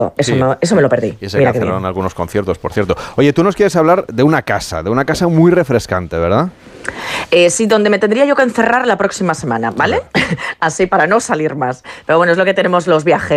Eso, no, eso me lo perdí. Y se cancelaron algunos conciertos, por cierto. Oye, tú nos quieres hablar de una casa muy refrescante, ¿verdad? Sí, donde me tendría yo que encerrar la próxima semana, ¿vale? Así para no salir más. Pero bueno, es lo que tenemos los viajeros.